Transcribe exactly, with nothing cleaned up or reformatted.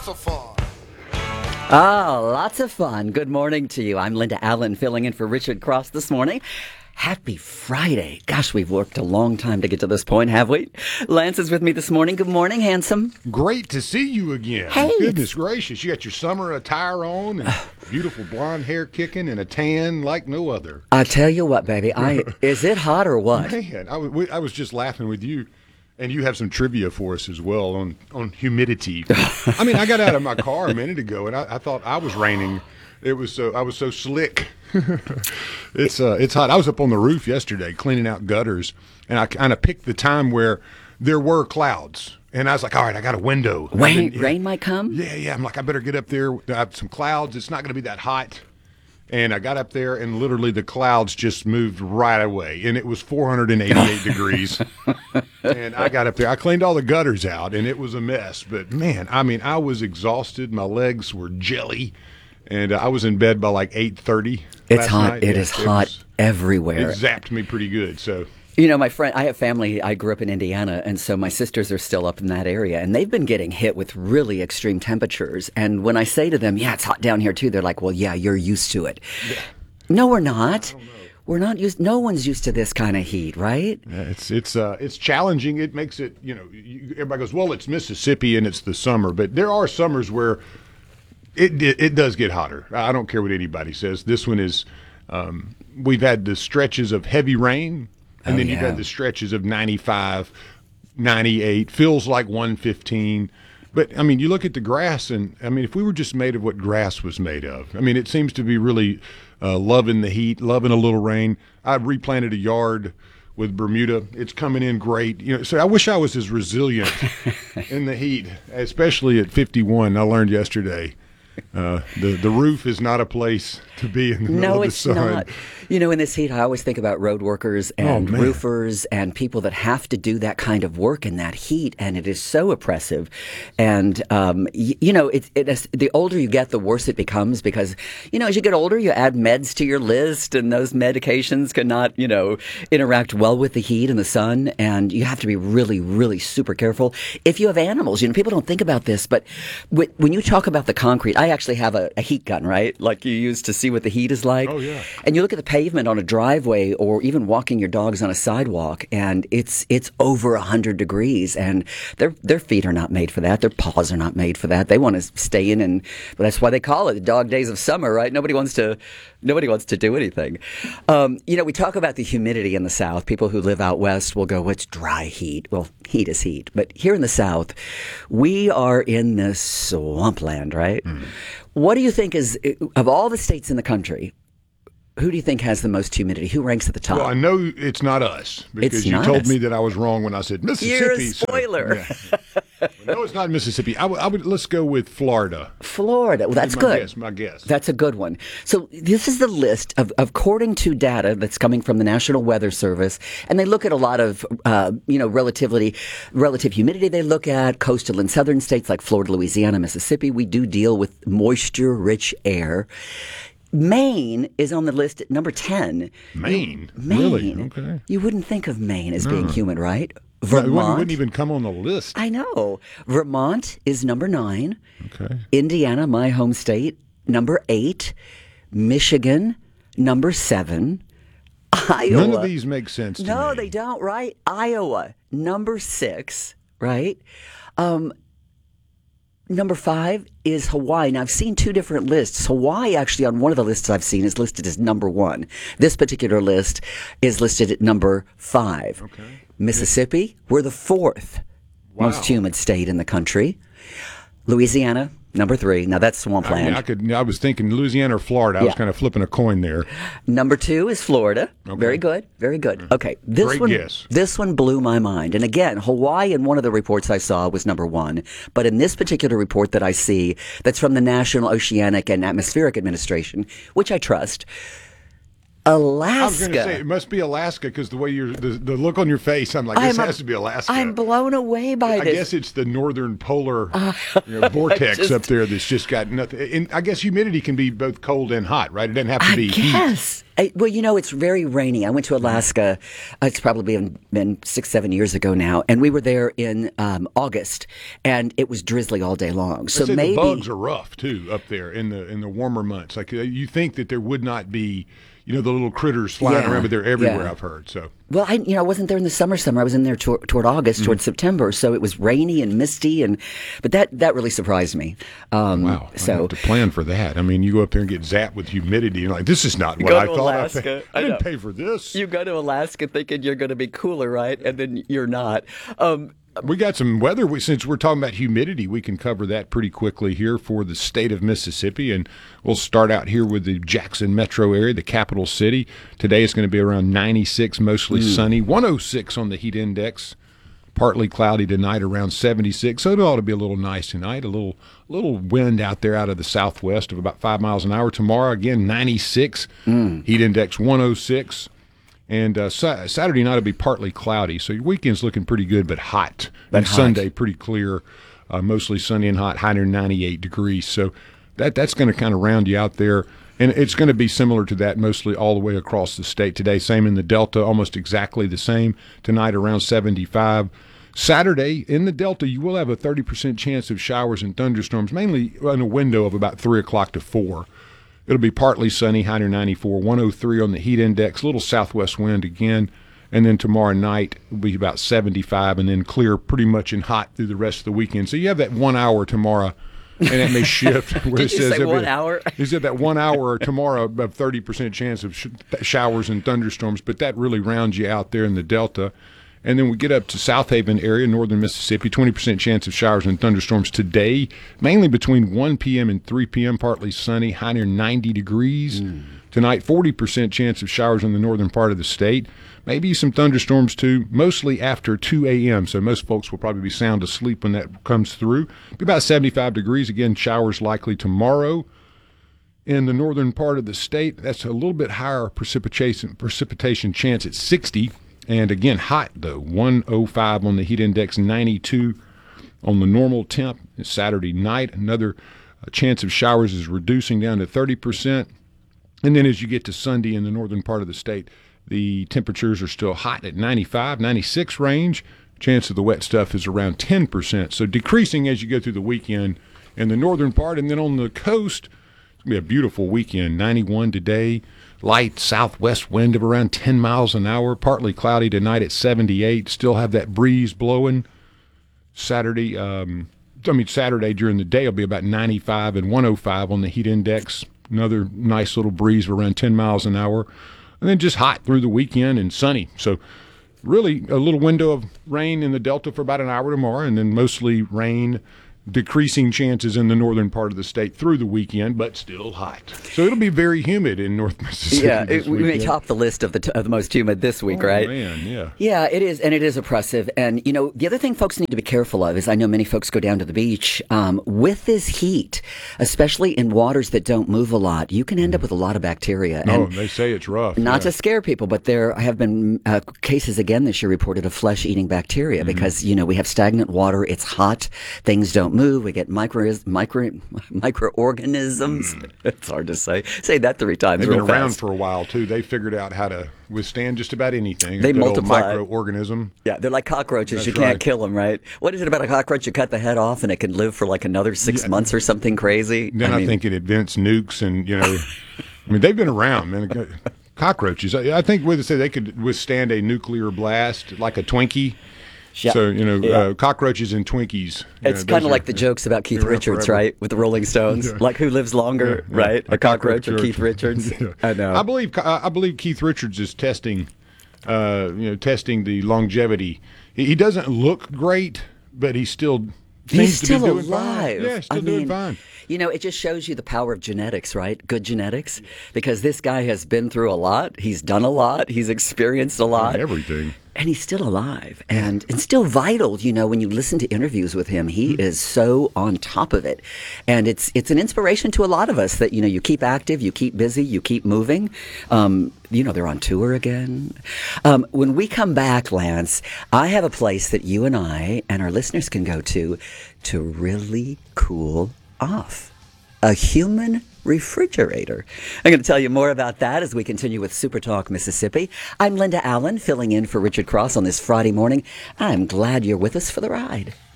of fun. Oh, lots of fun. Good morning to you. I'm Linda Allen, filling in for Richard Cross this morning. Happy Friday. Gosh, we've worked a long time to get to this point, have we? Lance is with me this morning. Good morning, handsome. Great to see you again. Hey. Goodness gracious. You got your summer attire on and beautiful blonde hair kicking and a tan like no other. I tell you what, baby. I is it hot or what? Man, I, was- I was just laughing with you. And you have some trivia for us as well on, on humidity. I mean, I got out of my car a minute ago, and I, I thought I was raining. It was so I was so slick. it's uh, it's hot. I was up on the roof yesterday cleaning out gutters, and I kind of picked the time where there were clouds. And I was like, all right, I got a window. Rain, Then, yeah, rain might come? Yeah, yeah. I'm like, I better get up there. I have some clouds. It's not going to be that hot. And I got up there, and literally the clouds just moved right away. And it was four hundred eighty-eight degrees. And I got up there. I cleaned all the gutters out, and it was a mess. But, man, I mean, I was exhausted. My legs were jelly. And uh, I was in bed by like eight thirty. It's hot. Night. It Yeah, is hot was, everywhere. It zapped me pretty good. So, You know, my friend, I have family, I grew up in Indiana, and so my sisters are still up in that area, and they've been getting hit with really extreme temperatures. And when I say to them, yeah, it's hot down here too, they're like, well, yeah, you're used to it. Yeah. No, we're not. We're not used, no one's used to this kind of heat, right? yeah, it's it's uh, it's challenging. It makes it, you know, you, everybody goes, well, it's Mississippi and it's the summer. But there are summers where it it, it does get hotter. I don't care what anybody says. This one is, um, we've had the stretches of heavy rain. And Oh, then you've yeah. had the stretches of ninety-five, ninety-eight, feels like one fifteen. But, I mean, you look at the grass, and, I mean, if we were just made of what grass was made of, I mean, it seems to be really uh, loving the heat, loving a little rain. I've replanted a yard with Bermuda. It's coming in great. You know, so I wish I was as resilient in the heat, especially at fifty-one. I learned yesterday. Uh, the the roof is not a place to be in the middle No, of the it's sun. not. You know, in this heat, I always think about road workers and Oh, man. roofers and people that have to do that kind of work in that heat, and it is so oppressive. And um, y- you know, it, it is, the older you get, the worse it becomes because you know, as you get older, you add meds to your list, and those medications cannot, you know, interact well with the heat and the sun, and you have to be really, really super careful. If you have animals, you know, people don't think about this, but when when you talk about the concrete, I actually have a, a heat gun, right? Like you use to see what the heat is like. Oh, yeah. And you look at the pavement on a driveway or even walking your dogs on a sidewalk, and it's it's over one hundred degrees, and their their feet are not made for that. Their paws are not made for that. They want to stay in, and but that's why they call it the dog days of summer, right? Nobody wants to nobody wants to do anything. Um, you know, we talk about the humidity in the South. People who live out west will go, "What's dry heat?" Well, heat is heat. But here in the South, we are in this swampland, right? Mm. What do you think is, of all the states in the country, who do you think has the most humidity? Who ranks at the top? Well, I know it's not us because It's you not told us. me that I was wrong when I said Mississippi. You're a so- spoiler. yeah. No, it's not Mississippi. I would, I would. Let's go with Florida. Florida. Well, that's my good. Guess, my guess. That's a good one. So this is the list of, according to data that's coming from the National Weather Service, and they look at a lot of, uh, you know, relativity, relative humidity. They look at coastal and southern states like Florida, Louisiana, Mississippi. We do deal with moisture-rich air. Maine is on the list at number ten. Maine. Maine. Really? Okay. You wouldn't think of Maine as being humid, right? No, it Vermont. wouldn't, wouldn't even come on the list. I know. Vermont is number nine. Okay. Indiana, my home state, number eight. Michigan, number seven. Iowa. None of these make sense to No, me. they don't, right? Iowa, number six, right? Um, number five is Hawaii. Now, I've seen two different lists. Hawaii, actually, on one of the lists I've seen, is listed as number one. This particular list is listed at number five. Okay. Mississippi, we're the fourth Wow. most humid state in the country. Louisiana, number three. Now, that's I, swampland. mean, I could. I was thinking Louisiana or Florida. I was Yeah. kind of flipping a coin there. Number two is Florida. Very good. Very good. Okay. This Great one guess. this one blew my mind. And again, Hawaii in one of the reports I saw was number one. But in this particular report that I see, that's from the National Oceanic and Atmospheric Administration, which I trust, Alaska. I was going to say it must be Alaska because the way you're the, the look on your face, I'm like this I'm has a, to be Alaska. I'm blown away by I this. guess it's the northern polar uh, you know, vortex just, up there that's just got nothing. And I guess humidity can be both cold and hot, right? It doesn't have to I be guess. heat. I, well, you know, it's very rainy. I went to Alaska. Uh, it's probably been, been six, seven years ago now, and we were there in um, August, and it was drizzly all day long. So say maybe the bugs are rough too up there in the in the warmer months. Like uh, you think that there would not be, you know, the little critters flying Yeah, around, but they're everywhere. yeah. I've heard. So Well, I you know I wasn't there in the summer. Summer I was in there tor- toward August, Mm-hmm. toward September. So it was rainy and misty, and but that that really surprised me. Um, wow, I So have to plan for that. I mean, you go up there and get zapped with humidity, and like this is not what Go I to thought. Alaska. I, paid. I I didn't know. pay for this. you go to Alaska thinking you're going to be cooler, right? And then you're not. Um, We got some weather. We, since we're talking about humidity, we can cover that pretty quickly here for the state of Mississippi. And we'll start out here with the Jackson metro area, the capital city. Today it's going to be around ninety-six, mostly Mm. sunny. one oh six on the heat index. Partly cloudy tonight, around seventy-six. So it ought to be a little nice tonight. A little little wind out there out of the southwest of about five miles an hour. Tomorrow, again, ninety-six. Mm. Heat index one oh six. And uh, sa- Saturday night will be partly cloudy, so your weekend's looking pretty good, but hot. But and hot. Sunday pretty clear, uh, mostly sunny and hot, high near ninety-eight degrees. So that that's going to kind of round you out there, and it's going to be similar to that mostly all the way across the state today. Same in the Delta, almost exactly the same. Tonight around seventy-five. Saturday in the Delta, you will have a thirty percent chance of showers and thunderstorms, mainly in a window of about three o'clock to four. It'll be partly sunny, high near ninety-four, one oh three on the heat index, a little southwest wind again. And then tomorrow night will be about seventy-five and then clear pretty much and hot through the rest of the weekend. So you have that one hour tomorrow, and it may shift. Where Did it you says say there'll be one a- hour? He said that one hour tomorrow of thirty percent chance of sh- showers and thunderstorms, but that really rounds you out there in the Delta. And then we get up to South Haven area, northern Mississippi, twenty percent chance of showers and thunderstorms today, mainly between one p.m. and three p.m., partly sunny, high near ninety degrees. Mm. Tonight, forty percent chance of showers in the northern part of the state. Maybe some thunderstorms, too, mostly after two a.m., so most folks will probably be sound asleep when that comes through. Be about seventy-five degrees. Again, showers likely tomorrow. In the northern part of the state, that's a little bit higher precipitation, precipitation chance at sixty. And again, hot though, one oh five on the heat index, ninety-two on the normal temp. It's Saturday night. Another uh, chance of showers is reducing down to thirty percent. And then as you get to Sunday in the northern part of the state, the temperatures are still hot at ninety-five, ninety-six range. Chance of the wet stuff is around ten percent. So decreasing as you go through the weekend in the northern part. And then on the coast, it's going to be a beautiful weekend, ninety-one today. Light southwest wind of around ten miles an hour. Partly cloudy tonight at seventy-eight. Still have that breeze blowing. Saturday, um, I mean Saturday during the day will be about ninety-five and one oh five on the heat index. Another nice little breeze of around ten miles an hour. And then just hot through the weekend and sunny. So really a little window of rain in the Delta for about an hour tomorrow, and then mostly rain, decreasing chances in the northern part of the state through the weekend, but still hot. So it'll be very humid in North Mississippi. yeah, this it, we may weekend. top the list of the t- of the most humid this week, Oh, right? man, yeah. Yeah, it is, and it is oppressive. And, you know, the other thing folks need to be careful of is I know many folks go down to the beach. Um, with this heat, especially in waters that don't move a lot, you can end up with a lot of bacteria. No, and they say it's rough. not yeah. to scare people, but there have been uh, cases again this year reported of flesh-eating bacteria Mm-hmm. because, you know, we have stagnant water, it's hot, things don't move, we get micro micro microorganisms. It's hard to say. Say that three times They've real been around fast. for a while, too. They figured out how to withstand just about anything. They A good old multiply. microorganism. Yeah, they're like cockroaches. That's you can't right. kill them, right? What is it about a cockroach? You cut the head off and it can live for like another six months or something crazy. Then I, mean, think it invents nukes and, you know, I mean, they've been around, man. Cockroaches. I, I think, what they say, they could withstand a nuclear blast like a Twinkie. Yeah. So, you know, Yeah. uh, cockroaches and Twinkies. you it's know, kind those of are- like the jokes about Keith they're around Richards, forever. right? With the Rolling Stones. Yeah. Like who lives longer, Yeah, yeah. right? A, cockroach or Keith or- Richards? Yeah. I know. I believe I believe Keith Richards is testing, uh, you know, testing the longevity. He, he doesn't look great, but he still seems He's to still be doing alive. fine. Yeah, still I doing mean, fine. You know, it just shows you the power of genetics, right? Good genetics. Because this guy has been through a lot. He's done a lot. He's experienced a lot. Everything. and he's still alive and, and still vital. You know, when you listen to interviews with him, he mm-hmm. is so on top of it. And it's it's an inspiration to a lot of us that, you know, you keep active, you keep busy, you keep moving. Um, you know, they're on tour again. Um, when we come back, Lance, I have a place that you and I and our listeners can go to to really cool off. A human refrigerator. I'm going to tell you more about that as we continue with Super Talk Mississippi. I'm Linda Allen, filling in for Richard Cross on this Friday morning. I'm glad you're with us for the ride.